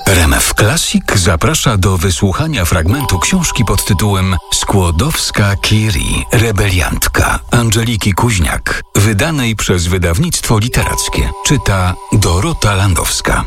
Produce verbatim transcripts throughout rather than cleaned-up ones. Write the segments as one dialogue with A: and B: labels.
A: R M F Classic zaprasza do wysłuchania fragmentu książki pod tytułem Skłodowska Curie, rebeliantka Angeliki Kuźniak, wydanej przez wydawnictwo literackie. Czyta Dorota Landowska.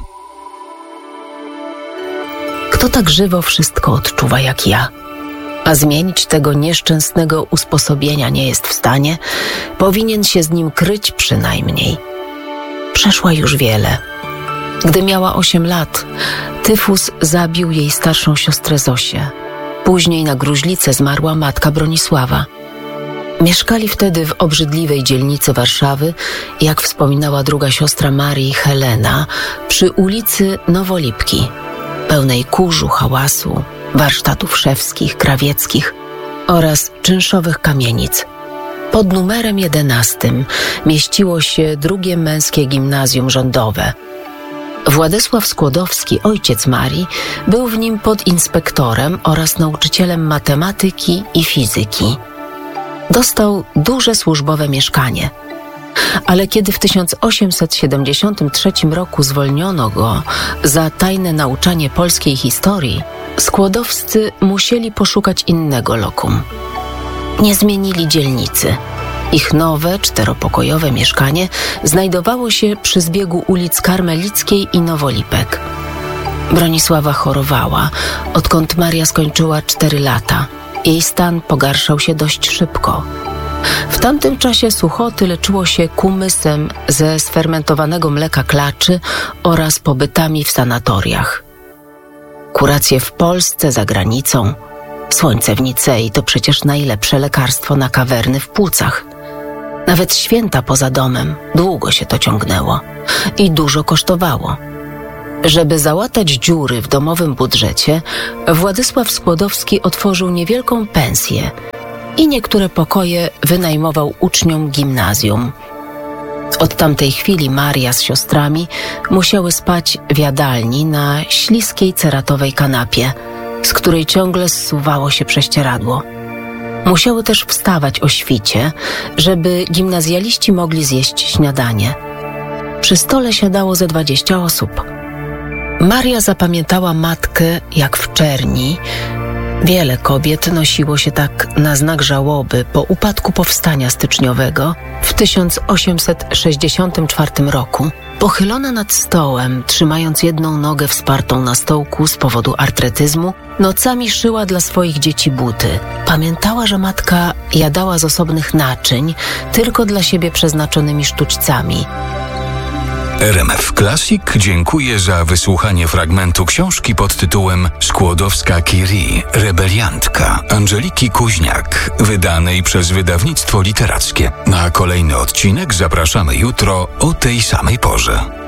B: Kto tak żywo wszystko odczuwa jak ja, a zmienić tego nieszczęsnego usposobienia nie jest w stanie, powinien się z nim kryć przynajmniej. Przeszła już wiele. Gdy miała osiem lat, tyfus zabił jej starszą siostrę Zosię. Później na gruźlicę zmarła matka Bronisława. Mieszkali wtedy w obrzydliwej dzielnicy Warszawy, jak wspominała druga siostra Marii, Helena, przy ulicy Nowolipki, pełnej kurzu, hałasu, warsztatów szewskich, krawieckich oraz czynszowych kamienic. Pod numerem jedenastym mieściło się drugie męskie gimnazjum rządowe. Władysław Skłodowski, ojciec Marii, był w nim podinspektorem oraz nauczycielem matematyki i fizyki. Dostał duże służbowe mieszkanie, ale kiedy w tysiąc osiemset siedemdziesiątym trzecim roku zwolniono go za tajne nauczanie polskiej historii, Skłodowscy musieli poszukać innego lokum. Nie zmienili dzielnicy. Ich nowe, czteropokojowe mieszkanie znajdowało się przy zbiegu ulic Karmelickiej i Nowolipek. Bronisława chorowała, odkąd Maria skończyła cztery lata. Jej stan pogarszał się dość szybko. W tamtym czasie suchoty leczyło się kumysem ze sfermentowanego mleka klaczy oraz pobytami w sanatoriach. Kuracje w Polsce, za granicą. Słońce w Nicei to przecież najlepsze lekarstwo na kawerny w płucach. Nawet święta poza domem, długo się to ciągnęło i dużo kosztowało. Żeby załatać dziury w domowym budżecie, Władysław Skłodowski otworzył niewielką pensję i niektóre pokoje wynajmował uczniom gimnazjum. Od tamtej chwili Maria z siostrami musiały spać w jadalni na śliskiej ceratowej kanapie, z której ciągle zsuwało się prześcieradło. Musiały też wstawać o świcie, żeby gimnazjaliści mogli zjeść śniadanie. Przy stole siadało ze dwadzieścia osób. Maria zapamiętała matkę jak w czerni. Wiele kobiet nosiło się tak na znak żałoby po upadku powstania styczniowego w tysiąc osiemset sześćdziesiątym czwartym roku. Pochylona nad stołem, trzymając jedną nogę wspartą na stołku z powodu artretyzmu, nocami szyła dla swoich dzieci buty. Pamiętała, że matka jadała z osobnych naczyń, tylko dla siebie przeznaczonymi sztućcami.
A: R M F Classic dziękuję za wysłuchanie fragmentu książki pod tytułem Skłodowska Curie, rebeliantka Angeliki Kuźniak, wydanej przez wydawnictwo literackie. Na kolejny odcinek zapraszamy jutro o tej samej porze.